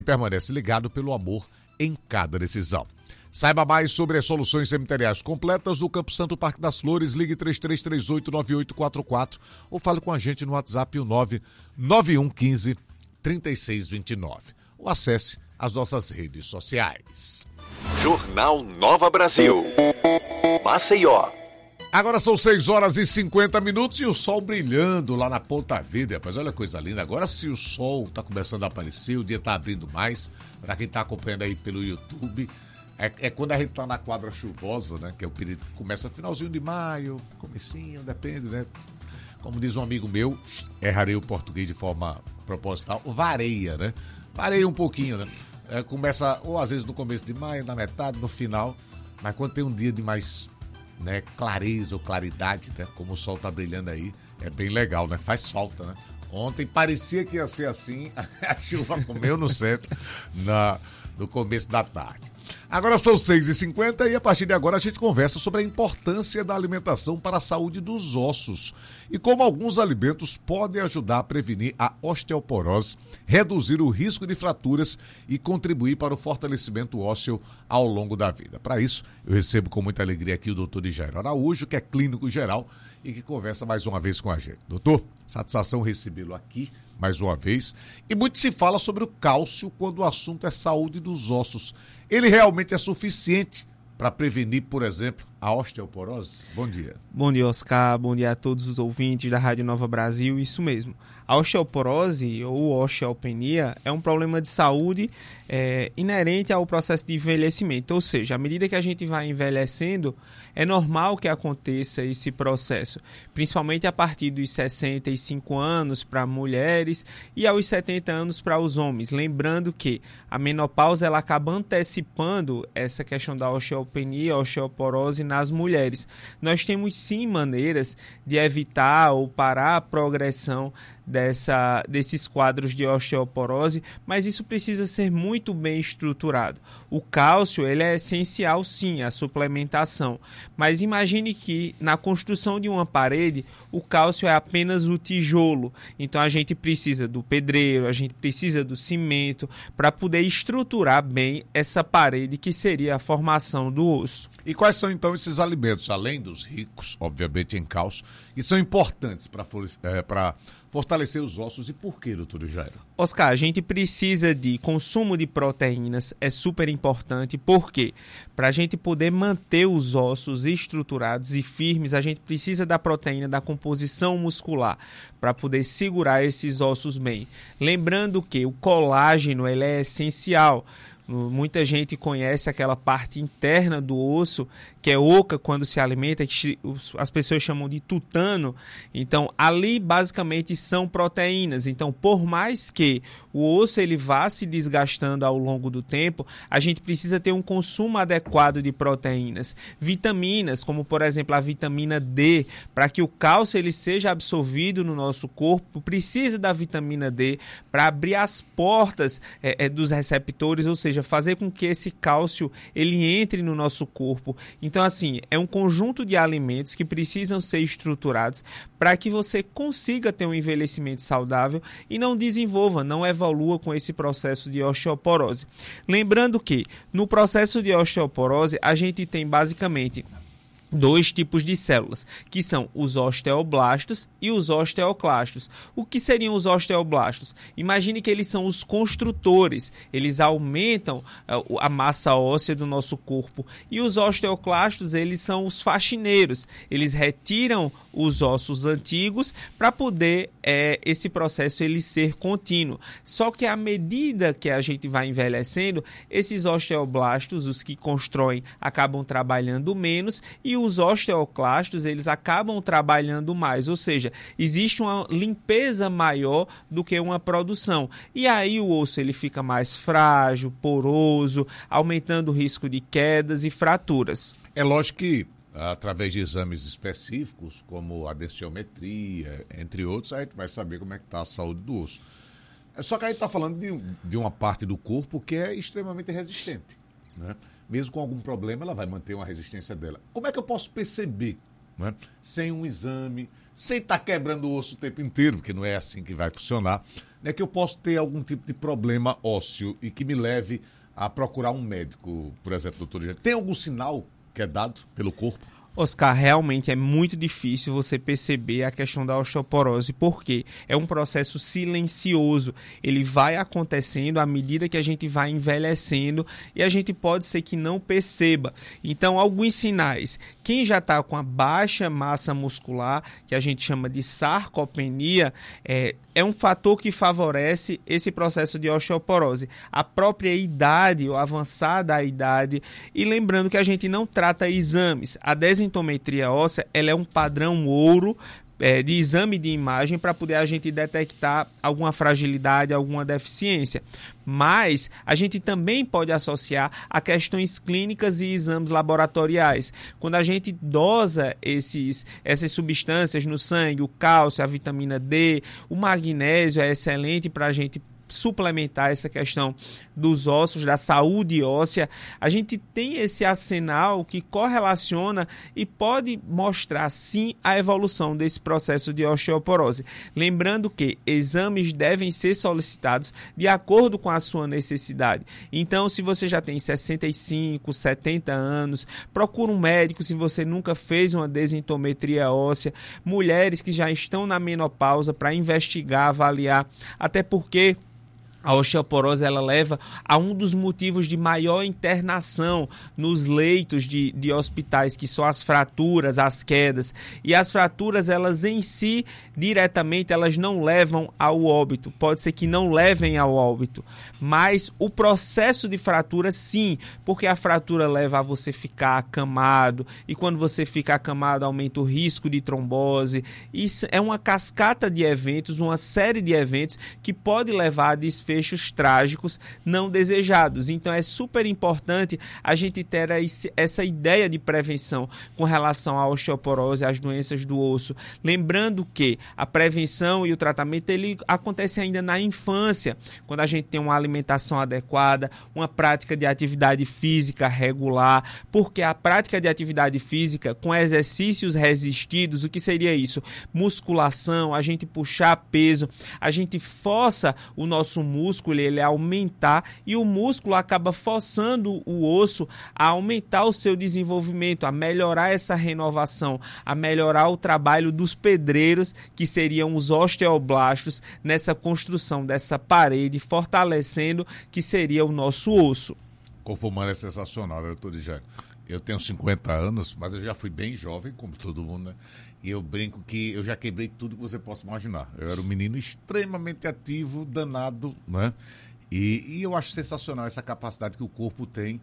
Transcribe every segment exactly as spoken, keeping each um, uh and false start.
Permanece ligado pelo amor em cada decisão. Saiba mais sobre as soluções cemiteriais completas do Campo Santo Parque das Flores. Ligue três três três oito, nove oito quatro quatro ou fale com a gente no WhatsApp o nove nove um um cinco, três seis dois nove. Ou acesse as nossas redes sociais. Jornal Nova Brasil. Maceió. Agora são seis horas e cinquenta minutos e o sol brilhando lá na Ponta Vida, rapaz. Olha que coisa linda. Agora se o sol tá começando a aparecer, o dia tá abrindo mais. Para quem tá acompanhando aí pelo YouTube, é, é quando a gente tá na quadra chuvosa, né? Que é o período que começa finalzinho de maio, comecinho, depende, né? Como diz um amigo meu, errarei o português de forma proposital, vareia, né? Vareia um pouquinho, né? É, começa, ou às vezes no começo de maio, na metade, no final. Mas quando tem um dia de mais... né, clareza ou claridade, né, como o sol tá brilhando aí, é bem legal, né, faz falta, né. Ontem parecia que ia ser assim, a chuva comeu no centro na, no começo da tarde. Agora são seis e cinquenta e a partir de agora a gente conversa sobre a importância da alimentação para a saúde dos ossos e como alguns alimentos podem ajudar a prevenir a osteoporose, reduzir o risco de fraturas e contribuir para o fortalecimento ósseo ao longo da vida. Para isso, eu recebo com muita alegria aqui o doutor Jairo Araújo, que é clínico geral e que conversa mais uma vez com a gente. Doutor, satisfação recebê-lo aqui mais uma vez. E muito se fala sobre o cálcio quando o assunto é saúde dos ossos. Ele realmente é suficiente para prevenir, por exemplo, a osteoporose? Bom dia. Bom dia, Oscar. Bom dia a todos os ouvintes da Rádio Nova Brasil. Isso mesmo. A osteoporose ou osteopenia é um problema de saúde é, inerente ao processo de envelhecimento. Ou seja, à medida que a gente vai envelhecendo, é normal que aconteça esse processo, principalmente a partir dos sessenta e cinco anos para mulheres e aos setenta anos para os homens. Lembrando que a menopausa ela acaba antecipando essa questão da osteopenia, osteoporose nas mulheres. Nós temos sim maneiras de evitar ou parar a progressão dessa, desses quadros de osteoporose, mas isso precisa ser muito bem estruturado. O cálcio ele é essencial sim, a suplementação, mas imagine que na construção de uma parede o cálcio é apenas o tijolo, então a gente precisa do pedreiro, a gente precisa do cimento para poder estruturar bem essa parede que seria a formação do osso. E quais são então esses alimentos, além dos ricos, obviamente, em cálcio, que são importantes para é, para fortalecer os ossos e por que, doutor Jairo? Oscar, a gente precisa de consumo de proteínas, é super importante, porque para a gente poder manter os ossos estruturados e firmes, a gente precisa da proteína da composição muscular para poder segurar esses ossos bem. Lembrando que o colágeno ele é essencial. Muita gente conhece aquela parte interna do osso, que é oca quando se alimenta, que as pessoas chamam de tutano. Então, ali basicamente são proteínas. Então, por mais que o osso ele vá se desgastando ao longo do tempo, a gente precisa ter um consumo adequado de proteínas. Vitaminas, como por exemplo a vitamina D, para que o cálcio ele seja absorvido no nosso corpo, precisa da vitamina D para abrir as portas é, é, dos receptores, ou seja, fazer com que esse cálcio ele entre no nosso corpo. Então, assim, é um conjunto de alimentos que precisam ser estruturados para que você consiga ter um envelhecimento saudável e não desenvolva, não evolua com esse processo de osteoporose. Lembrando que no processo de osteoporose a gente tem basicamente dois tipos de células, que são os osteoblastos e os osteoclastos. O que seriam os osteoblastos? Imagine que eles são os construtores, eles aumentam a massa óssea do nosso corpo. E os osteoclastos, eles são os faxineiros, eles retiram os ossos antigos para poder é, esse processo ele ser contínuo. Só que à medida que a gente vai envelhecendo, esses osteoblastos, os que constroem, acabam trabalhando menos e os osteoclastos eles acabam trabalhando mais, ou seja, existe uma limpeza maior do que uma produção. E aí o osso ele fica mais frágil, poroso, aumentando o risco de quedas e fraturas. É lógico que através de exames específicos, como a densitometria, entre outros, a gente vai saber como é que está a saúde do osso. Só que a gente está falando de, de uma parte do corpo que é extremamente resistente, né? Mesmo com algum problema, ela vai manter uma resistência dela. Como é que eu posso perceber né? Sem um exame, sem estar quebrando o osso o tempo inteiro, porque não é assim que vai funcionar, né? Que eu posso ter algum tipo de problema ósseo e que me leve a procurar um médico, por exemplo, doutor Eugênio. Tem algum sinal que é dado pelo corpo? Oscar, realmente é muito difícil você perceber a questão da osteoporose, porque é um processo silencioso. Ele vai acontecendo à medida que a gente vai envelhecendo e a gente pode ser que não perceba. Então, alguns sinais. Quem já está com a baixa massa muscular, que a gente chama de sarcopenia, é, é um fator que favorece esse processo de osteoporose. A própria idade, ou avançada a idade, e lembrando que a gente não trata exames. A desintometria óssea, ela é um padrão ouro é, de exame de imagem para poder a gente detectar alguma fragilidade, alguma deficiência. Mas a gente também pode associar a questões clínicas e exames laboratoriais. Quando a gente dosa esses, essas substâncias no sangue, o cálcio, a vitamina D, o magnésio é excelente para a gente suplementar essa questão dos ossos, da saúde óssea. A gente tem esse arsenal que correlaciona e pode mostrar sim a evolução desse processo de osteoporose. Lembrando que exames devem ser solicitados de acordo com a sua necessidade. Então, se você já tem sessenta e cinco, setenta anos, procura um médico se você nunca fez uma desintometria óssea. Mulheres que já estão na menopausa para investigar, avaliar, até porque a osteoporose ela leva a um dos motivos de maior internação nos leitos de, de hospitais, que são as fraturas, as quedas. E as fraturas, elas em si, diretamente, elas não levam ao óbito. Pode ser que não levem ao óbito. Mas o processo de fratura, sim, porque a fratura leva a você ficar acamado. E quando você fica acamado, aumenta o risco de trombose. Isso é uma cascata de eventos, uma série de eventos que pode levar a desfechos fechos trágicos não desejados. Então é super importante a gente ter essa ideia de prevenção com relação à osteoporose, às doenças do osso. Lembrando que a prevenção e o tratamento ele acontece ainda na infância, quando a gente tem uma alimentação adequada, uma prática de atividade física regular, porque a prática de atividade física com exercícios resistidos, o que seria isso? Musculação, a gente puxar peso, a gente força o nosso músculo músculo ele aumentar e o músculo acaba forçando o osso a aumentar o seu desenvolvimento, a melhorar essa renovação, a melhorar o trabalho dos pedreiros, que seriam os osteoblastos, nessa construção dessa parede, fortalecendo que seria o nosso osso. O corpo humano é sensacional, doutor Eugênio. Eu tenho cinquenta anos, mas eu já fui bem jovem, como todo mundo, né? E eu brinco que eu já quebrei tudo que você possa imaginar. Eu era um menino extremamente ativo, danado, né? E, e eu acho sensacional essa capacidade que o corpo tem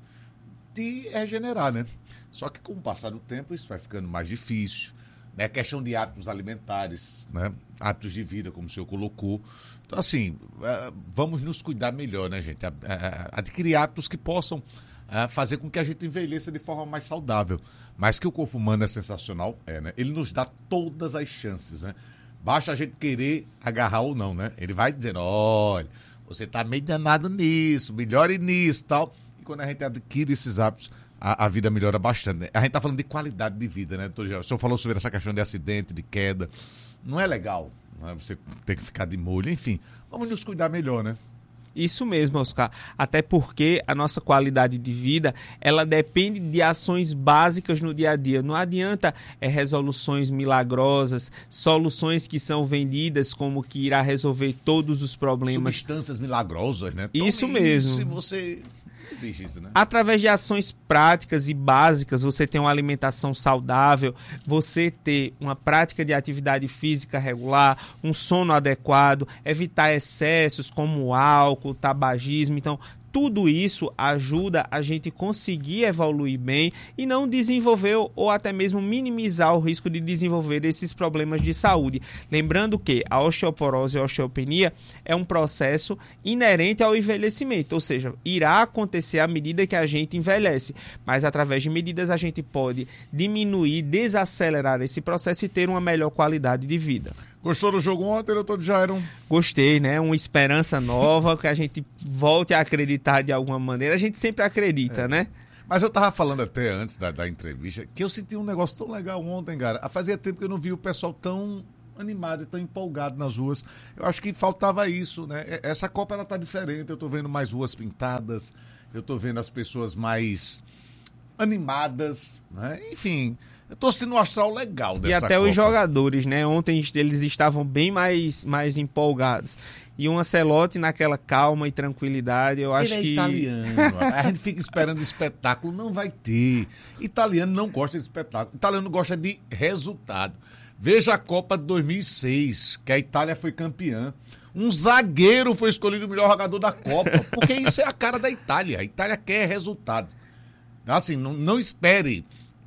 de regenerar, né? Só que com o passar do tempo isso vai ficando mais difícil, né? A questão de hábitos alimentares, né? Hábitos de vida, como o senhor colocou. Então, assim, vamos nos cuidar melhor, né, gente? Adquirir hábitos que possam fazer com que a gente envelheça de forma mais saudável. Mas que o corpo humano é sensacional, é, né? Ele nos dá todas as chances, né? Basta a gente querer agarrar ou não, né? Ele vai dizendo, olha, você tá meio danado nisso, melhore nisso e tal. E quando a gente adquire esses hábitos, a, a vida melhora bastante, né? A gente tá falando de qualidade de vida, né, doutor Geraldo? O senhor falou sobre essa questão de acidente, de queda. Não é legal, né? Você tem que ficar de molho, enfim. Vamos nos cuidar melhor, né? Isso mesmo, Oscar. Até porque a nossa qualidade de vida, ela depende de ações básicas no dia a dia. Não adianta é, resoluções milagrosas, soluções que são vendidas como que irá resolver todos os problemas. Substâncias milagrosas, né? Isso Tome mesmo. Se você... Existe isso, né? Através de ações práticas e básicas, você ter uma alimentação saudável, você ter uma prática de atividade física regular, um sono adequado, evitar excessos como álcool, tabagismo. Então, tudo isso ajuda a gente conseguir evoluir bem e não desenvolver ou até mesmo minimizar o risco de desenvolver esses problemas de saúde. Lembrando que a osteoporose e a osteopenia é um processo inerente ao envelhecimento, ou seja, irá acontecer à medida que a gente envelhece, mas através de medidas a gente pode diminuir, desacelerar esse processo e ter uma melhor qualidade de vida. Gostou do jogo ontem, doutor Jairo? Gostei, né? Uma esperança nova, que a gente volte a acreditar de alguma maneira. A gente sempre acredita, é. né? Mas eu tava falando até antes da, da entrevista que eu senti um negócio tão legal ontem, cara. Fazia tempo que eu não vi o pessoal tão animado e tão empolgado nas ruas. Eu acho que faltava isso, né? Essa Copa, ela tá diferente. Eu tô vendo mais ruas pintadas, eu tô vendo as pessoas mais animadas, né? Enfim, eu tô sentindo um astral legal dessa Copa. E até Copa. Os jogadores, né? Ontem eles estavam bem mais, mais empolgados. E um Ancelotti naquela calma e tranquilidade, eu acho Ele é que... italiano, a gente fica esperando espetáculo, não vai ter. Italiano não gosta de espetáculo, italiano gosta de resultado. Veja a Copa de dois mil e seis, que a Itália foi campeã. Um zagueiro foi escolhido o melhor jogador da Copa, porque isso é a cara da Itália. A Itália quer resultado. Assim, não, não espere...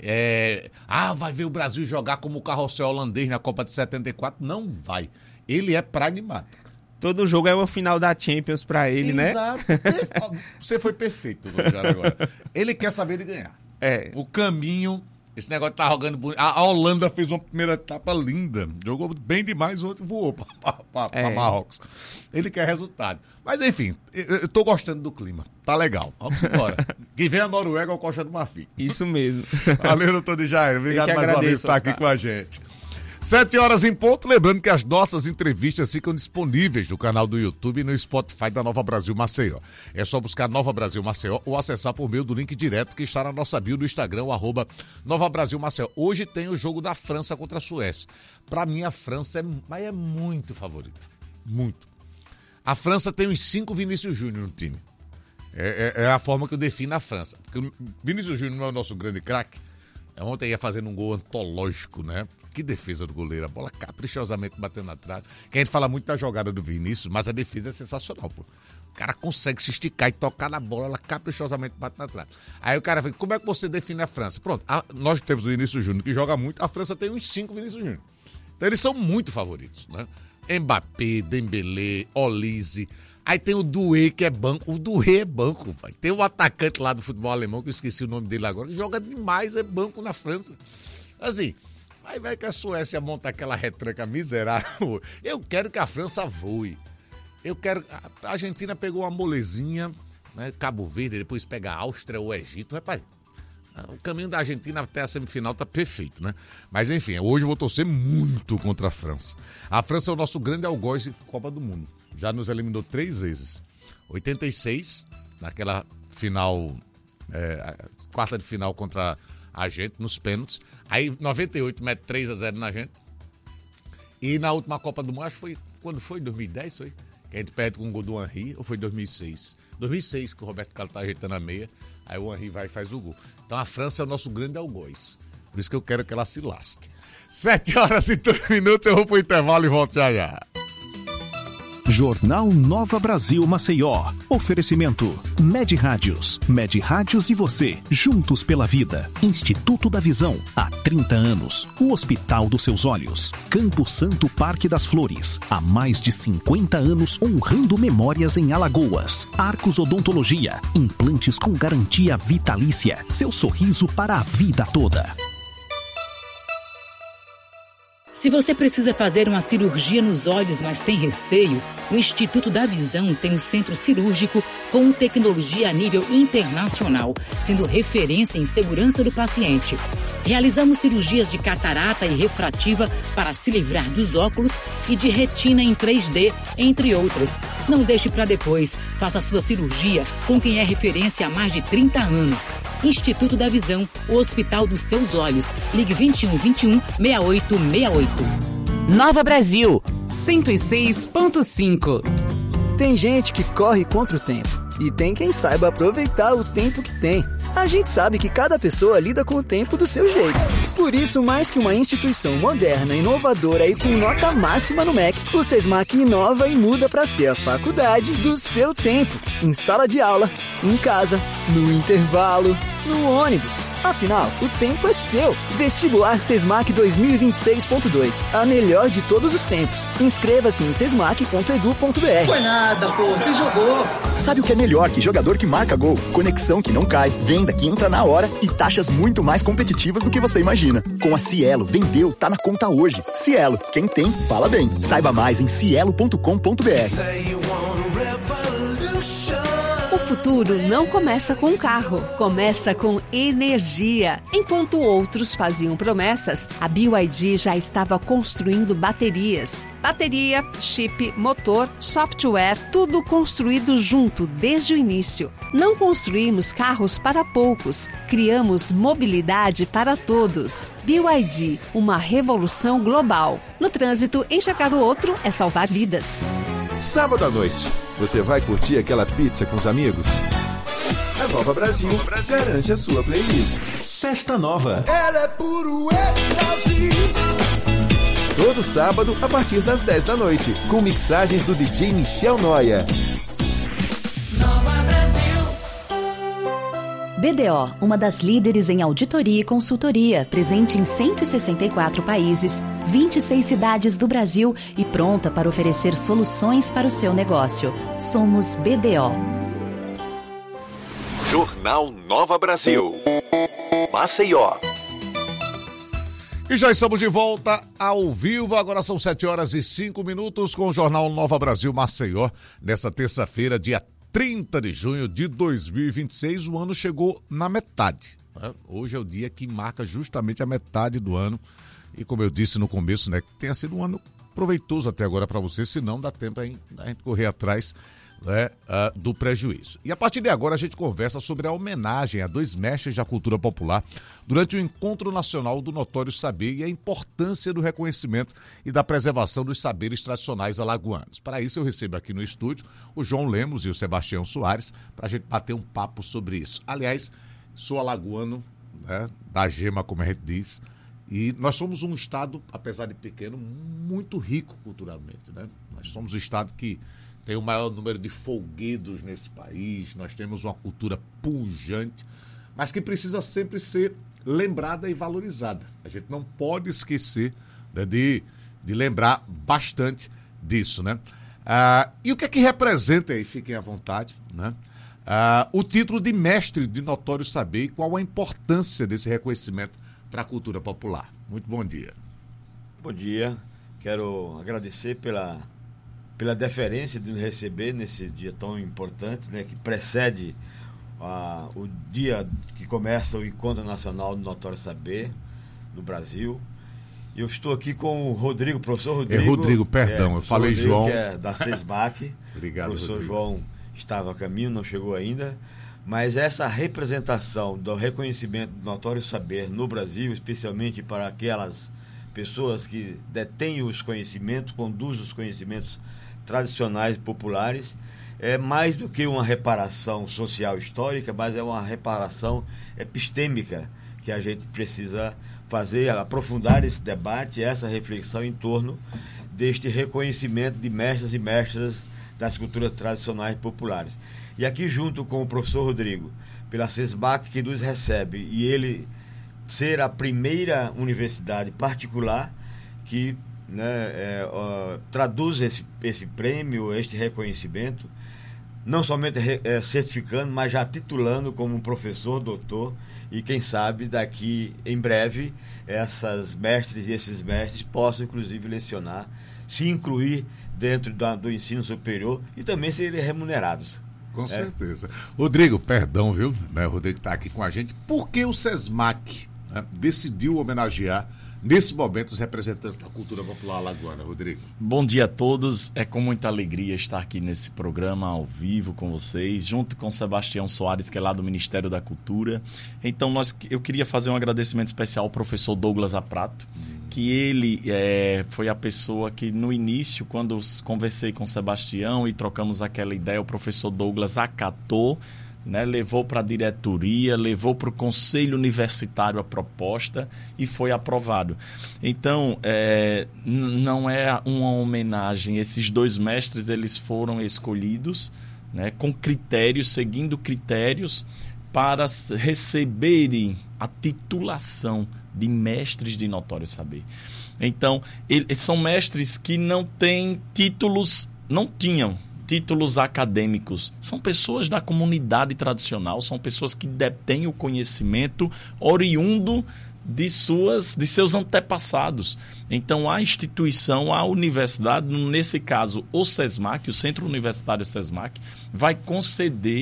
É, ah, vai ver o Brasil jogar como o carrossel holandês na Copa de setenta e quatro. Não vai. Ele é pragmático. Todo jogo é uma final da Champions pra ele, Exato. né? Você foi perfeito, doutor agora. Ele quer saber de ganhar. É. O caminho, esse negócio tá jogando bonito. A Holanda fez uma primeira etapa linda. Jogou bem demais, ontem voou pra, pra, pra É. Marrocos. Ele quer resultado. Mas enfim, eu, eu tô gostando do clima. Tá legal. Vamos embora. Que vem a Noruega ao Costa do Marfim. Isso mesmo. Valeu, doutor Djair. Obrigado Eu que mais uma vez agradeço, por estar aqui Oscar. com a gente. Sete horas em ponto, lembrando que as nossas entrevistas ficam disponíveis no canal do YouTube e no Spotify da Nova Brasil Maceió. É só buscar Nova Brasil Maceió ou acessar por meio do link direto que está na nossa bio do Instagram, o arroba Nova Brasil Maceió. Hoje tem o jogo da França contra a Suécia. Para mim, a França é, mas é muito favorita. Muito. A França tem uns cinco Vinícius Júnior no time. É, é, é a forma que eu defino a França. Porque o Vinícius Júnior não é o nosso grande craque. Ontem ia fazendo um gol antológico, né? Que defesa do goleiro, a bola caprichosamente batendo na trave. Que a gente fala muito da jogada do Vinícius, mas a defesa é sensacional, pô. O cara consegue se esticar e tocar na bola, ela caprichosamente bate na trave. Aí o cara fala, como é que você define a França? Pronto, a, nós temos o Vinícius Júnior que joga muito, a França tem uns cinco Vinícius Júnior. Então eles são muito favoritos, né? Mbappé, Dembélé, Olise. Aí tem o Doué, que é banco. O Doué é banco, pai. Tem um atacante lá do futebol alemão, que eu esqueci o nome dele agora, que joga demais, é banco na França. Assim, aí vai que a Suécia monta aquela retranca miserável. Eu quero que a França voe. Eu quero... A Argentina pegou uma molezinha, né? Cabo Verde, depois pega a Áustria ou o Egito. Rapaz, o caminho da Argentina até a semifinal tá perfeito, né? Mas enfim, hoje eu vou torcer muito contra a França. A França é o nosso grande algoz de Copa do Mundo. Já nos eliminou três vezes. oitenta e seis, naquela final, é, quarta de final contra a gente, nos pênaltis. Aí, noventa e oito, mete três a zero na gente. E na última Copa do Mundo, acho que foi, quando foi? dois mil e dez, foi? Que a gente perde com o gol do Henry, ou foi dois mil e seis? dois mil e seis, que o Roberto Carlos tá ajeitando a meia. Aí o Henry vai e faz o gol. Então a França é o nosso grande algoz. Por isso que eu quero que ela se lasque. Sete horas e dois minutos, eu vou pro intervalo e volto já já. Jornal Nova Brasil Maceió. Oferecimento Med Rádios. Med Rádios e você, juntos pela vida. Instituto da Visão, há trinta anos. O Hospital dos Seus Olhos. Campo Santo Parque das Flores, há mais de cinquenta anos honrando memórias em Alagoas. Arcos Odontologia, implantes com garantia vitalícia. Seu sorriso para a vida toda. Se você precisa fazer uma cirurgia nos olhos, mas tem receio, o Instituto da Visão tem um centro cirúrgico com tecnologia a nível internacional, sendo referência em segurança do paciente. Realizamos cirurgias de catarata e refrativa para se livrar dos óculos e de retina em três D, entre outras. Não deixe para depois. Faça a sua cirurgia com quem é referência há mais de trinta anos. Instituto da Visão, o Hospital dos Seus Olhos. Ligue vinte e um, vinte e um, sessenta e oito sessenta e oito. Nova Brasil, cento e seis ponto cinco. Tem gente que corre contra o tempo e tem quem saiba aproveitar o tempo que tem. A gente sabe que cada pessoa lida com o tempo do seu jeito. Por isso, mais que uma instituição moderna, inovadora e com nota máxima no M E C, o SESMAC inova e muda para ser a faculdade do seu tempo. Em sala de aula, em casa, no intervalo, no ônibus. Afinal, o tempo é seu. Vestibular SESMAC dois mil e vinte e seis ponto dois. A melhor de todos os tempos. Inscreva-se em sesmac ponto edu ponto br. Foi nada, pô. Você jogou. Sabe o que é melhor que jogador que marca gol? Conexão que não cai, venda que entra na hora e taxas muito mais competitivas do que você imagina. Com a Cielo, vendeu, tá na conta hoje. Cielo, quem tem, fala bem. Saiba mais em cielo ponto com ponto br. futuro não começa com um carro, começa com energia. Enquanto outros faziam promessas, a B Y D já estava construindo baterias. Bateria, chip, motor, software, tudo construído junto desde o início. Não construímos carros para poucos, criamos mobilidade para todos. B Y D, uma revolução global. No trânsito, enxergar o outro é salvar vidas. Sábado à noite, você vai curtir aquela pizza com os amigos? A Nova Brasil garante a sua playlist. Festa Nova. Ela é puro êxtase. Todo sábado, a partir das dez da noite, com mixagens do D J Michel Noia. Nova Brasil. B D O, uma das líderes em auditoria e consultoria, presente em cento e sessenta e quatro países, vinte e seis cidades do Brasil e pronta para oferecer soluções para o seu negócio. Somos B D O. Jornal Nova Brasil. Maceió. E já estamos de volta ao vivo, agora são sete horas e cinco minutos com o Jornal Nova Brasil Maceió, nessa terça-feira, dia trinta de junho de dois mil e vinte e seis, o ano chegou na metade. Né? Hoje é o dia que marca justamente a metade do ano e, como eu disse no começo, né, que tenha sido um ano proveitoso até agora para você, senão dá tempo aí da gente correr atrás, né, uh, do prejuízo. E a partir de agora a gente conversa sobre a homenagem a dois mestres da cultura popular durante o Encontro Nacional do Notório Saber e a importância do reconhecimento e da preservação dos saberes tradicionais alagoanos. Para isso eu recebo aqui no estúdio o João Lemos e o Sebastião Soares para a gente bater um papo sobre isso. Aliás, sou alagoano, né, da gema, como a gente diz, e nós somos um estado, apesar de pequeno, muito rico culturalmente, né? Nós somos um estado que tem o maior número de folguedos nesse país, nós temos uma cultura pujante, mas que precisa sempre ser lembrada e valorizada. A gente não pode esquecer, né, de, de lembrar bastante disso, né? Ah, e o que é que representa aí, fiquem à vontade, né? Ah, o título de mestre de notório saber e qual a importância desse reconhecimento para a cultura popular. Muito bom dia. Bom dia, quero agradecer pela... pela deferência de nos receber nesse dia tão importante, né, que precede uh, o dia que começa o Encontro Nacional do Notório Saber no Brasil. Eu estou aqui com o Rodrigo, professor Rodrigo. É Rodrigo, perdão, é, eu falei Rodrigo, João. Que é da SESMAC. Obrigado, o professor Rodrigo. João estava a caminho, não chegou ainda. Mas essa representação do reconhecimento do Notório Saber no Brasil, especialmente para aquelas pessoas que detêm os conhecimentos, conduzem os conhecimentos tradicionais e populares, é mais do que uma reparação social histórica, mas é uma reparação epistêmica que a gente precisa fazer, aprofundar esse debate, essa reflexão em torno deste reconhecimento de mestres e mestras das culturas tradicionais e populares. E aqui, junto com o professor Rodrigo, pela SESMAC, que nos recebe, e ele ser a primeira universidade particular que Né, é, uh, traduz esse, esse prêmio, este reconhecimento, não somente re, é, certificando, mas já titulando como um professor, doutor, e quem sabe daqui em breve essas mestres e esses mestres possam inclusive lecionar, se incluir dentro da, do ensino superior e também serem remunerados. Com é. certeza. Rodrigo, perdão, viu? Né, o Rodrigo está aqui com a gente. Por que o SESMAC, né, decidiu homenagear nesse momento os representantes da cultura popular alagoana, Rodrigo? Bom dia a todos, é com muita alegria estar aqui nesse programa ao vivo com vocês, junto com Sebastião Soares, que é lá do Ministério da Cultura. Então nós, eu queria fazer um agradecimento especial ao professor Douglas Aprato, hum. que ele é, foi a pessoa que no início, quando conversei com o Sebastião e trocamos aquela ideia, o professor Douglas acatou, né, levou para a diretoria, levou para o conselho universitário a proposta e foi aprovado. Então, é, n- não é uma homenagem. Esses dois mestres, eles foram escolhidos, né, com critérios, seguindo critérios para receberem a titulação de mestres de notório saber. Então, eles são mestres que não têm títulos, não tinham títulos acadêmicos, são pessoas da comunidade tradicional, são pessoas que detêm o conhecimento oriundo de, suas, de seus antepassados. Então, a instituição, a universidade, nesse caso, o SESMAC, o Centro Universitário SESMAC, vai conceder,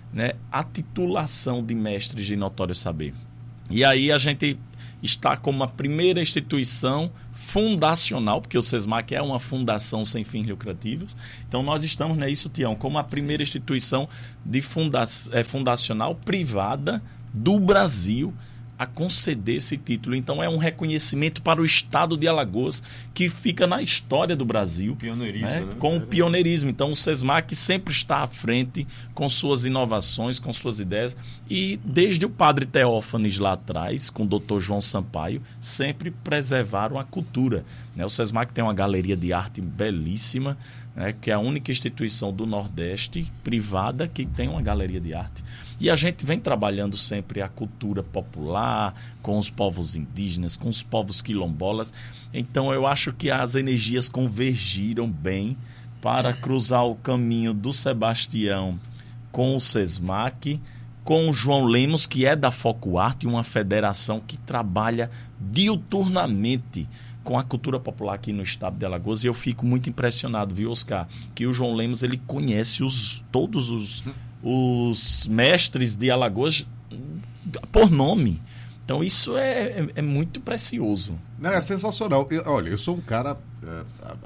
né, a titulação de mestres de notório saber. E aí a gente está como a primeira instituição fundacional, porque o SESMAC é uma fundação sem fins lucrativos. Então nós estamos, né, isso, Tião, como a primeira instituição de funda é, fundacional privada do Brasil a conceder esse título. Então é um reconhecimento para o estado de Alagoas, que fica na história do Brasil, pioneirismo, né? Né? Com o pioneirismo. Então o SESMAC sempre está à frente com suas inovações, com suas ideias, e desde o padre Teófanes lá atrás, com o doutor João Sampaio, sempre preservaram a cultura, né? O SESMAC tem uma galeria de arte belíssima, né? Que é a única instituição do Nordeste privada que tem uma galeria de arte. E a gente vem trabalhando sempre a cultura popular, com os povos indígenas, com os povos quilombolas. Então eu acho que as energias convergiram bem para cruzar o caminho do Sebastião com o SESMAC, com o João Lemos, que é da Foco Arte, uma federação que trabalha diuturnamente com a cultura popular aqui no estado de Alagoas. E eu fico muito impressionado, viu, Oscar, que o João Lemos, ele conhece os, todos os... os mestres de Alagoas por nome. Então isso é, é, é muito precioso. Não, é sensacional. Eu, olha, eu sou um cara é,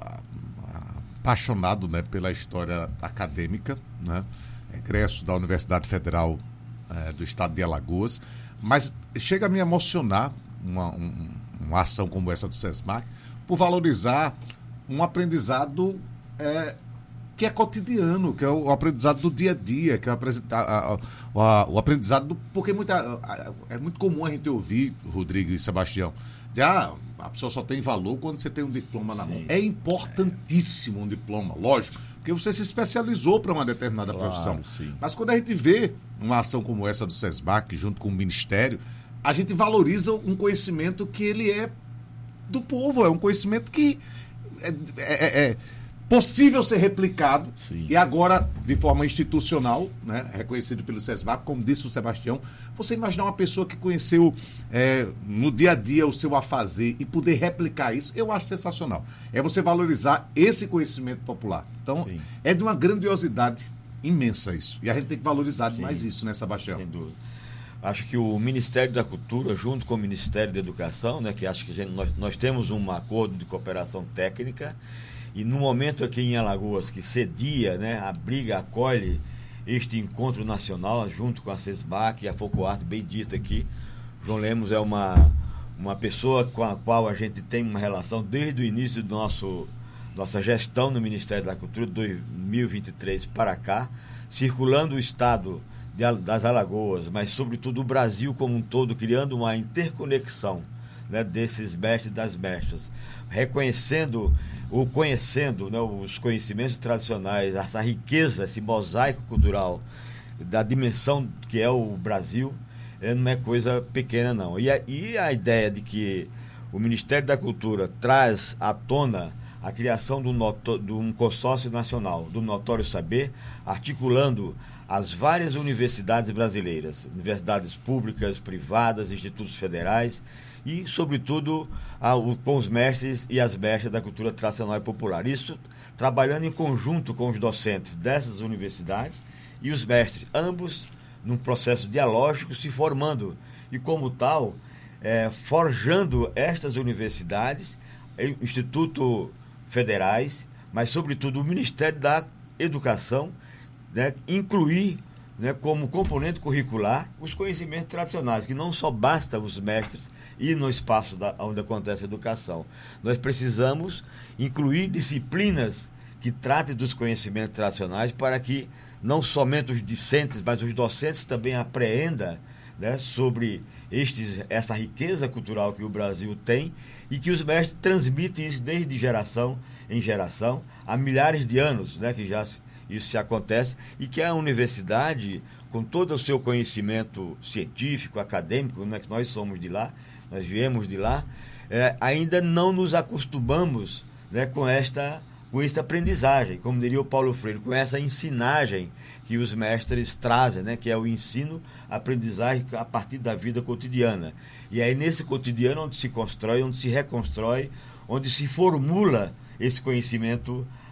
apaixonado, né, pela história acadêmica, né, egresso da Universidade Federal é, do Estado de Alagoas, mas chega a me emocionar uma, um, uma ação como essa do SESMAC por valorizar um aprendizado é, que é cotidiano, que é o aprendizado do dia a dia, que é o, a, a, o aprendizado do... Porque muita, é muito comum a gente ouvir, Rodrigo e Sebastião, dizer, ah, a pessoa só tem valor quando você tem um diploma na mão. Sim. É importantíssimo um diploma, lógico, porque você se especializou para uma determinada claro, profissão. Sim. Mas quando a gente vê uma ação como essa do SESMAC, junto com o Ministério, a gente valoriza um conhecimento que ele é do povo, é um conhecimento que é... é, é possível ser replicado. Sim. E agora, de forma institucional, né, reconhecido pelo SESMAC, como disse o Sebastião, você imaginar uma pessoa que conheceu é, no dia a dia o seu afazer e poder replicar isso, eu acho sensacional. É você valorizar esse conhecimento popular. Então, sim, é de uma grandiosidade imensa isso. E a gente tem que valorizar sim, mais isso, né, Sebastião? Sem dúvida. Acho que o Ministério da Cultura, junto com o Ministério da Educação, né, que acho que a gente, nós, nós temos um acordo de cooperação técnica. E no momento aqui em Alagoas, que cedia, né, a Briga acolhe este encontro nacional, junto com a SESMAC e a Foco Arte, bem dita aqui. João Lemos é uma, uma pessoa com a qual a gente tem uma relação desde o início do nosso nossa gestão no Ministério da Cultura, de dois mil e vinte e três para cá, circulando o estado de, das Alagoas, mas sobretudo o Brasil como um todo, criando uma interconexão, né, desses mestres e das mestras, reconhecendo ou conhecendo, né, os conhecimentos tradicionais, essa riqueza, esse mosaico cultural da dimensão que é o Brasil, é, não é coisa pequena não. E a, e a ideia de que o Ministério da Cultura traz à tona a criação de um, noto, de um consórcio nacional do Notório Saber, articulando as várias universidades brasileiras, universidades públicas, privadas, institutos federais e, sobretudo, a, o, com os mestres e as mestras da cultura tradicional e popular. Isso trabalhando em conjunto com os docentes dessas universidades e os mestres, ambos num processo dialógico, se formando e, como tal, é, forjando estas universidades, institutos federais, mas, sobretudo, o Ministério da Educação, né, incluir, né, como componente curricular os conhecimentos tradicionais, que não só basta os mestres ir no espaço da, onde acontece a educação. Nós precisamos incluir disciplinas que tratem dos conhecimentos tradicionais para que não somente os discentes, mas os docentes também apreendam, né, sobre estes, essa riqueza cultural que o Brasil tem e que os mestres transmitem isso desde geração em geração, há milhares de anos, né, que já isso se acontece, e que a universidade, com todo o seu conhecimento científico, acadêmico, né, que nós somos de lá, nós viemos de lá, é, ainda não nos acostumamos, né, com esta com esta aprendizagem, como diria o Paulo Freire, com essa ensinagem que os mestres trazem, né, que é o ensino, a aprendizagem a partir da vida cotidiana. E aí nesse cotidiano onde se constrói, onde se reconstrói, onde se formula esse conhecimento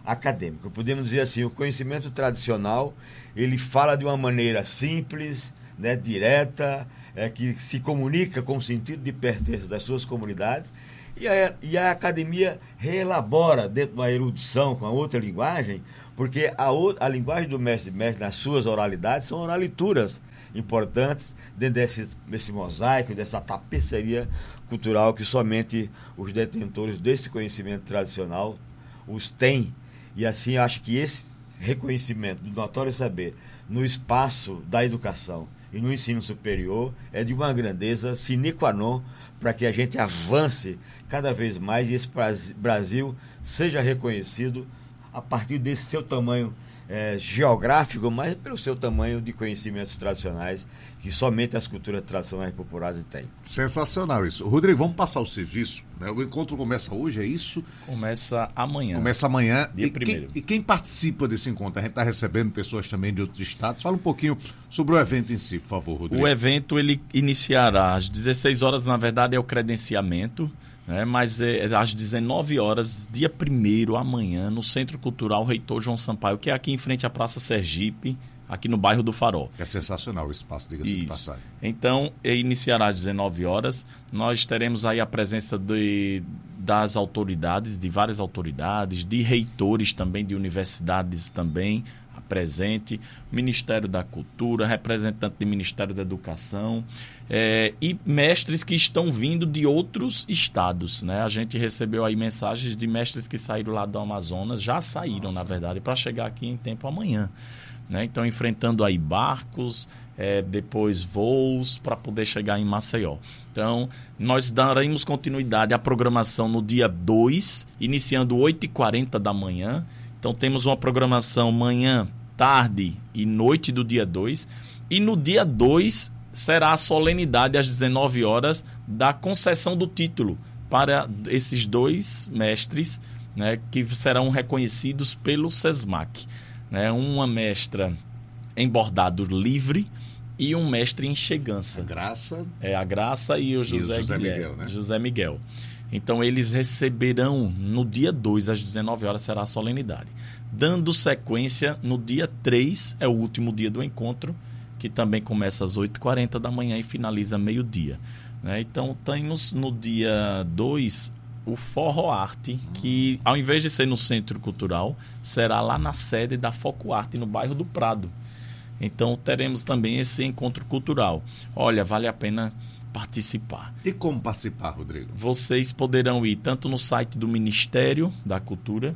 acadêmico. Podemos dizer assim, o conhecimento tradicional, ele fala de uma maneira simples, né, direta, é, que se comunica com o sentido de pertença das suas comunidades, e a, e a academia reelabora dentro de uma erudição com a outra linguagem, porque a, a linguagem do mestre-mestre nas suas oralidades são oralituras importantes dentro desse, desse mosaico, dessa tapeçaria cultural que somente os detentores desse conhecimento tradicional os têm. E assim, acho que esse reconhecimento do notório saber no espaço da educação e no ensino superior é de uma grandeza sine qua non para que a gente avance cada vez mais e esse Brasil seja reconhecido a partir desse seu tamanho é, geográfico, mas pelo seu tamanho de conhecimentos tradicionais que somente as culturas tradicionais populares têm. Sensacional isso. Rodrigo, vamos passar o serviço, né? O encontro começa hoje, é isso? Começa amanhã. Começa amanhã. Dia e, primeiro. Quem, e quem participa desse encontro? A gente está recebendo pessoas também de outros estados. Fala um pouquinho sobre o evento em si, por favor, Rodrigo. O evento ele iniciará às dezesseis horas, na verdade é o credenciamento, né? Mas é às dezenove horas, dia primeiro, amanhã, no Centro Cultural Reitor João Sampaio, que é aqui em frente à Praça Sergipe, aqui no bairro do Farol. É sensacional o espaço, diga-se de passagem. Então, iniciará às dezenove horas. Nós teremos aí a presença de, das autoridades, de várias autoridades, de reitores também, de universidades também, presente, Ministério da Cultura, representante do Ministério da Educação, é, e mestres que estão vindo de outros estados, né? A gente recebeu aí mensagens de mestres que saíram lá do Amazonas, já saíram, Nossa. na verdade, para chegar aqui em tempo amanhã. Né? Então, enfrentando aí barcos, é, depois voos, para poder chegar em Maceió. Então, nós daremos continuidade à programação no dia dois, iniciando oito e quarenta da manhã. Então, temos uma programação manhã, tarde e noite do dia dois. E no dia dois será a solenidade às dezenove horas da concessão do título para esses dois mestres, né, que serão reconhecidos pelo SESMAC. Né, uma mestra em bordado livre e um mestre em chegança. A Graça. É, a Graça e o José, e o José Miguel, Miguel, né? José Miguel. Então, eles receberão, no dia dois, às dezenove horas, será a solenidade. Dando sequência, no dia três, é o último dia do encontro, que também começa às oito e quarenta da manhã e finaliza meio-dia. Né? Então, temos no dia dois o Forró Arte, que ao invés de ser no Centro Cultural, será lá na sede da Foco Arte, no bairro do Prado. Então, teremos também esse encontro cultural. Olha, vale a pena participar. E como participar, Rodrigo? Vocês poderão ir tanto no site do Ministério da Cultura,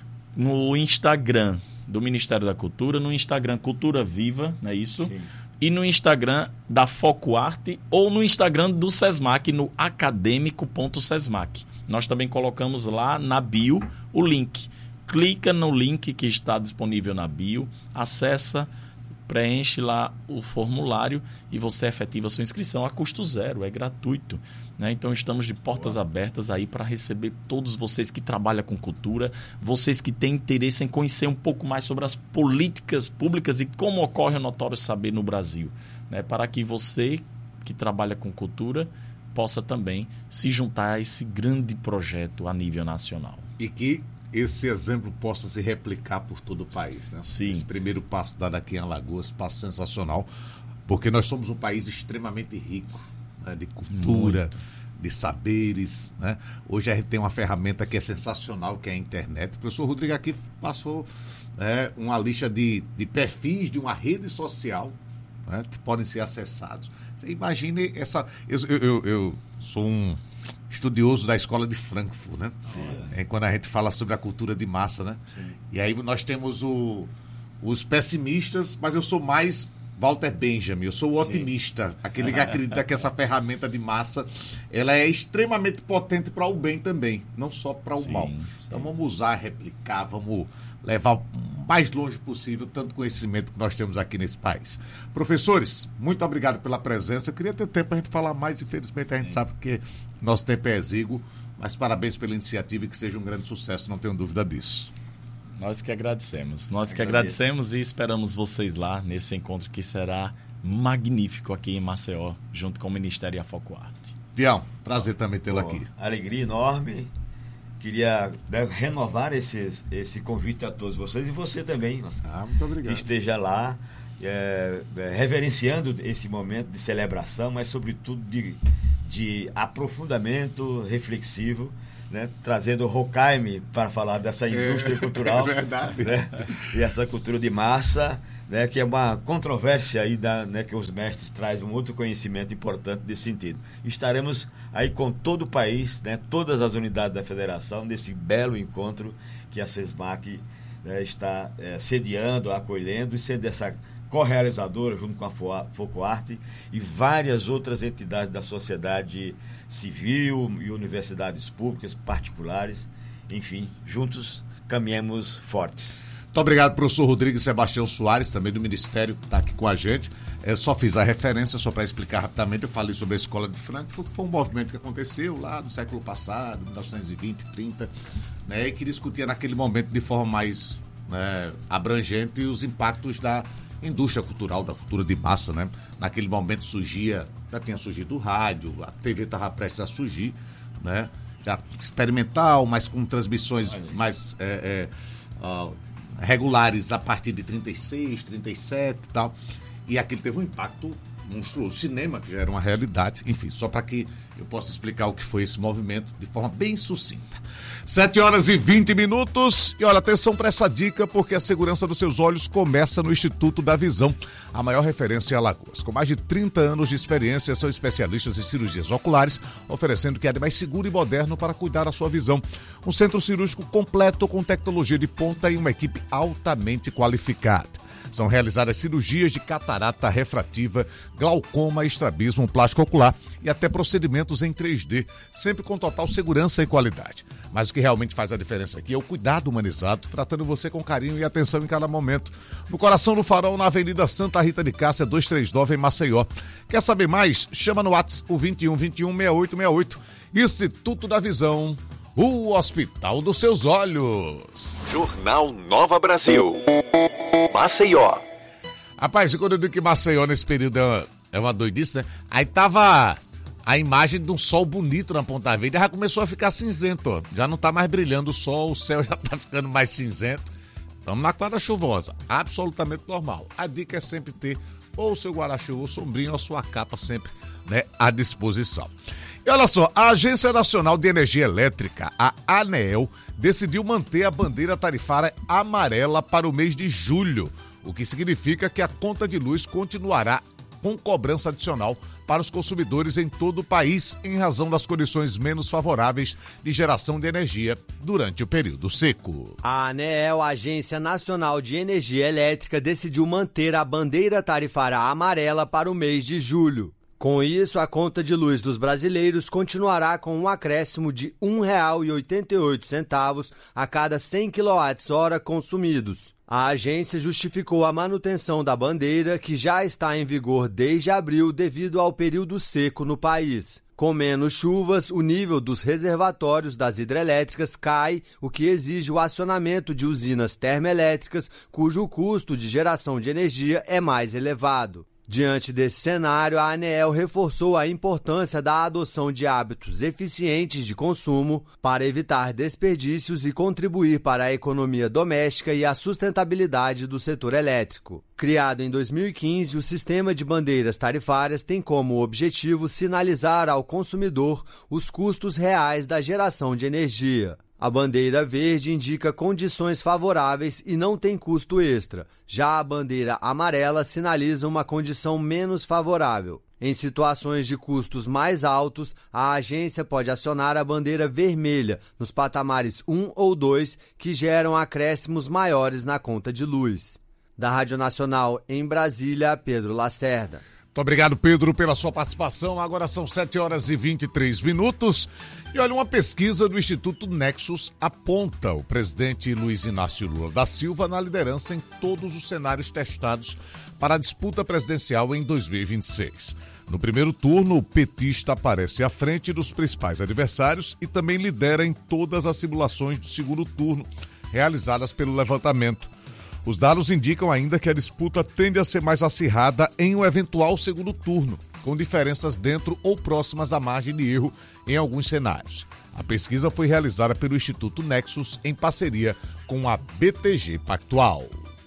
no Instagram do Ministério da Cultura, no Instagram Cultura Viva, não é isso? Sim. E no Instagram da Foco Arte ou no Instagram do SESMAC, no acadêmico ponto sesmac. Nós também colocamos lá na bio o link. Clica no link que está disponível na bio, acessa, preenche lá o formulário e você efetiva a sua inscrição a custo zero, é gratuito. Né? Então estamos de portas Boa. abertas aí para receber todos vocês que trabalham com cultura, vocês que têm interesse em conhecer um pouco mais sobre as políticas públicas e como ocorre o notório saber no Brasil. Né? Para que você que trabalha com cultura possa também se juntar a esse grande projeto a nível nacional. E que esse exemplo possa se replicar por todo o país. Né? Sim. Esse primeiro passo dado aqui em Alagoas, passo sensacional, porque nós somos um país extremamente rico, né? De cultura, Muito. de saberes. Né? Hoje a gente tem uma ferramenta que é sensacional, que é a internet. O professor Rodrigo aqui passou é, uma lista de, de perfis de uma rede social, né? Que podem ser acessados. Você imagine essa... Eu, eu, eu, eu sou um estudioso da escola de Frankfurt, né? É quando a gente fala sobre a cultura de massa, né? Sim. E aí nós temos o, os pessimistas, mas eu sou mais Walter Benjamin, eu sou o otimista, Sim. aquele que acredita que essa ferramenta de massa ela é extremamente potente para o bem também, não só para o Sim. mal. Então vamos usar, replicar, vamos levar o mais longe possível tanto conhecimento que nós temos aqui nesse país. Professores, muito obrigado pela presença. Eu queria ter tempo para a gente falar mais, infelizmente a gente Sim. sabe que nosso tempo é exíguo, mas parabéns pela iniciativa e que seja um grande sucesso, não tenho dúvida disso. Nós que agradecemos. Nós que agradecemos e esperamos vocês lá nesse encontro que será magnífico aqui em Maceió, junto com o Ministério e a Foco Arte. Tião, prazer também tê-lo aqui. Alegria enorme. queria né, renovar esses, esse convite a todos vocês e você também, nossa, ah, muito obrigado. Que esteja lá é, é, reverenciando esse momento de celebração, mas sobretudo de, de aprofundamento reflexivo, né, trazendo o Horkheim para falar dessa indústria é, cultural, é verdade. Né, e essa cultura de massa, né, que é uma controvérsia aí da, né, que os mestres trazem um outro conhecimento importante nesse sentido. Estaremos aí com todo o país, né, todas as unidades da federação, nesse belo encontro que a SESMAC, né, está é, sediando, acolhendo e sendo essa co-realizadora junto com a FOCOARTE e várias outras entidades da sociedade civil e universidades públicas, particulares, enfim, juntos caminhamos fortes. Muito obrigado, professor Rodrigo Sebastião Soares, também do Ministério, que está aqui com a gente. Eu só fiz a referência, só para explicar rapidamente, eu falei sobre a Escola de Frankfurt, que foi um movimento que aconteceu lá no século passado, mil novecentos e vinte, trinta, né, e que discutia naquele momento de forma mais né, abrangente os impactos da indústria cultural, da cultura de massa, né? Naquele momento surgia, já tinha surgido o rádio, a T V estava prestes a surgir, né? Já experimental, mas com transmissões mais é, é, uh, regulares a partir de trinta e seis, trinta e sete e tal. E aquilo teve um impacto monstruoso. O cinema, que já era uma realidade, enfim, só para que eu possa explicar o que foi esse movimento de forma bem sucinta. sete horas e vinte minutos. E olha, atenção para essa dica, porque a segurança dos seus olhos começa no Instituto da Visão, a maior referência em Alagoas. Com mais de trinta anos de experiência, são especialistas em cirurgias oculares, oferecendo o que é de mais seguro e moderno para cuidar da sua visão. Um centro cirúrgico completo com tecnologia de ponta e uma equipe altamente qualificada. São realizadas cirurgias de catarata refrativa, glaucoma, estrabismo, plástico ocular e até procedimentos em três D, sempre com total segurança e qualidade. Mas o que realmente faz a diferença aqui é o cuidado humanizado, tratando você com carinho e atenção em cada momento. No coração do Farol, na Avenida Santa Rita de Cássia, duzentos e trinta e nove, em Maceió. Quer saber mais? Chama no WhatsApp o vinte e um, vinte e um, sessenta e oito sessenta e oito. Instituto da Visão, o Hospital dos Seus Olhos. Jornal Nova Brasil. Maceió. Rapaz, quando eu digo que Maceió nesse período é uma, é uma doidice, né? Aí tava a imagem de um sol bonito na Ponta Verde, já começou a ficar cinzento, ó. Já não tá mais brilhando o sol, o céu já tá ficando mais cinzento. Estamos na quadra chuvosa, absolutamente normal. A dica é sempre ter ou o seu guarda-chuva, ou sombrinho, ou a sua capa sempre, né, à disposição. E olha só, a Agência Nacional de Energia Elétrica, a ANEEL, decidiu manter a bandeira tarifária amarela para o mês de julho, o que significa que a conta de luz continuará com cobrança adicional para os consumidores em todo o país, em razão das condições menos favoráveis de geração de energia durante o período seco. A ANEEL, Agência Nacional de Energia Elétrica, decidiu manter a bandeira tarifária amarela para o mês de julho. Com isso, a conta de luz dos brasileiros continuará com um acréscimo de um real e oitenta e oito centavos a cada cem quilowatt-hora consumidos. A agência justificou a manutenção da bandeira, que já está em vigor desde abril devido ao período seco no país. Com menos chuvas, o nível dos reservatórios das hidrelétricas cai, o que exige o acionamento de usinas termoelétricas, cujo custo de geração de energia é mais elevado. Diante desse cenário, a ANEEL reforçou a importância da adoção de hábitos eficientes de consumo para evitar desperdícios e contribuir para a economia doméstica e a sustentabilidade do setor elétrico. Criado em dois mil e quinze, o sistema de bandeiras tarifárias tem como objetivo sinalizar ao consumidor os custos reais da geração de energia. A bandeira verde indica condições favoráveis e não tem custo extra. Já a bandeira amarela sinaliza uma condição menos favorável. Em situações de custos mais altos, a agência pode acionar a bandeira vermelha nos patamares um ou dois, que geram acréscimos maiores na conta de luz. Da Rádio Nacional em Brasília, Pedro Lacerda. Muito obrigado, Pedro, pela sua participação. Agora são sete horas e vinte e três minutos. E olha, uma pesquisa do Instituto Nexus aponta o presidente Luiz Inácio Lula da Silva na liderança em todos os cenários testados para a disputa presidencial em dois mil e vinte e seis. No primeiro turno, o petista aparece à frente dos principais adversários e também lidera em todas as simulações do segundo turno realizadas pelo levantamento. Os dados indicam ainda que a disputa tende a ser mais acirrada em um eventual segundo turno, com diferenças dentro ou próximas da margem de erro em alguns cenários. A pesquisa foi realizada pelo Instituto Nexus em parceria com a B T G Pactual.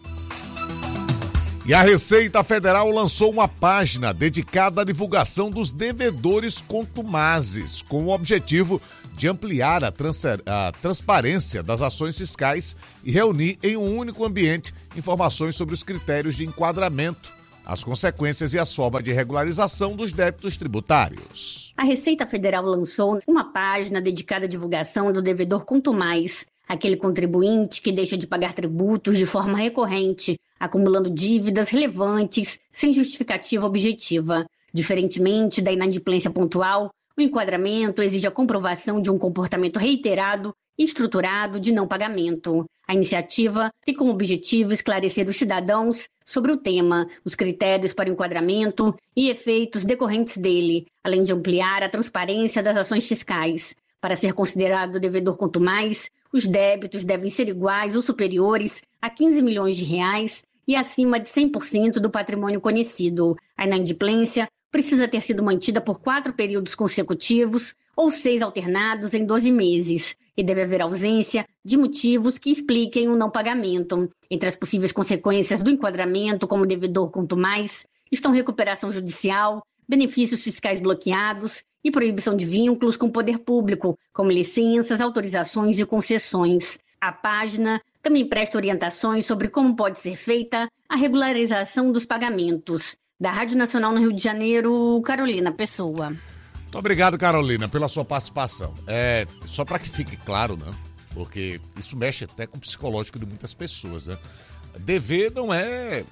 E a Receita Federal lançou uma página dedicada à divulgação dos devedores contumazes, com o objetivo de ampliar a, transfer... a transparência das ações fiscais e reunir em um único ambiente informações sobre os critérios de enquadramento, as consequências e as formas de regularização dos débitos tributários. A Receita Federal lançou uma página dedicada à divulgação do devedor contumaz, aquele contribuinte que deixa de pagar tributos de forma recorrente, acumulando dívidas relevantes sem justificativa objetiva. Diferentemente da inadimplência pontual, o enquadramento exige a comprovação de um comportamento reiterado e estruturado de não pagamento. A iniciativa tem como objetivo esclarecer os cidadãos sobre o tema, os critérios para o enquadramento e efeitos decorrentes dele, além de ampliar a transparência das ações fiscais. Para ser considerado devedor contumaz, os débitos devem ser iguais ou superiores a quinze milhões de reais e acima de cem por cento do patrimônio conhecido. A inadimplência precisa ter sido mantida por quatro períodos consecutivos ou seis alternados em doze meses, e deve haver ausência de motivos que expliquem o não pagamento. Entre as possíveis consequências do enquadramento como devedor contumaz estão recuperação judicial, benefícios fiscais bloqueados e proibição de vínculos com o poder público, como licenças, autorizações e concessões. A página também presta orientações sobre como pode ser feita a regularização dos pagamentos. Da Rádio Nacional no Rio de Janeiro, Carolina Pessoa. Muito obrigado, Carolina, pela sua participação. É, só para que fique claro, né? Porque isso mexe até com o psicológico de muitas pessoas, né? Dever não é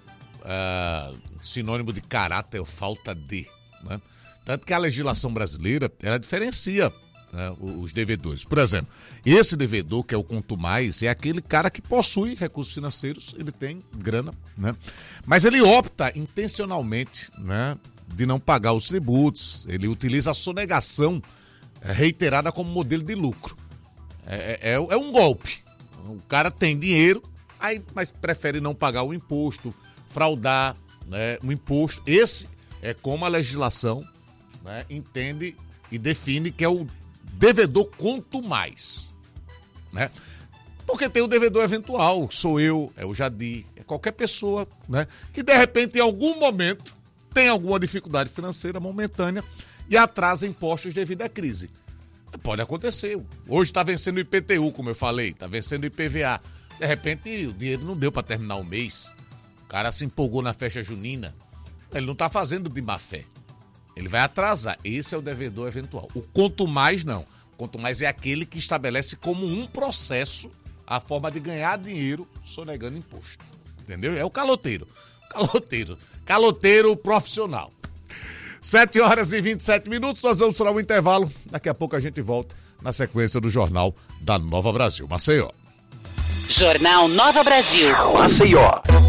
uh, sinônimo de caráter ou falta de, né? Tanto que a legislação brasileira, ela diferencia, né, os devedores. Por exemplo, esse devedor, que é o contumaz, é aquele cara que possui recursos financeiros, ele tem grana, né? Mas ele opta intencionalmente, né, de não pagar os tributos, ele utiliza a sonegação reiterada como modelo de lucro. É, é, é um golpe. O cara tem dinheiro, aí, mas prefere não pagar o imposto, fraudar, né, o imposto. Esse é como a legislação, né, entende e define que é o devedor contumaz, né? Porque tem o devedor eventual, sou eu, é o Jadi, é qualquer pessoa, né, que de repente em algum momento tem alguma dificuldade financeira momentânea e atrasa impostos devido à crise. Pode acontecer. Hoje está vencendo o I P T U, como eu falei, está vencendo o I P V A. De repente o dinheiro não deu para terminar o mês. O cara se empolgou na festa junina. Ele não está fazendo de má fé. Ele vai atrasar. Esse é o devedor eventual. O contumaz não. O contumaz é aquele que estabelece como um processo a forma de ganhar dinheiro sonegando imposto. Entendeu? É o caloteiro. Caloteiro. Caloteiro profissional. sete horas e vinte e sete minutos, nós vamos para o intervalo. Daqui a pouco a gente volta na sequência do Jornal da Nova Brasil. Maceió. Jornal Nova Brasil. Maceió.